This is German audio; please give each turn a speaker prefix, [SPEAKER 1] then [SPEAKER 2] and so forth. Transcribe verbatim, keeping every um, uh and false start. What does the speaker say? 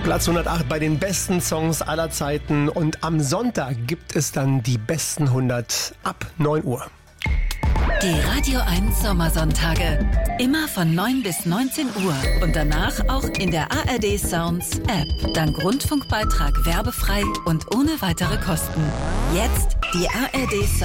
[SPEAKER 1] Platz hundertacht bei den besten Songs aller Zeiten. Und am Sonntag gibt es dann die besten hundert ab neun Uhr.
[SPEAKER 2] Die Radio eins Sommersonntage. Immer von neun bis neunzehn Uhr. Und danach auch in der A R D Sounds App. Dank Rundfunkbeitrag werbefrei und ohne weitere Kosten. Jetzt die A R D Sounds.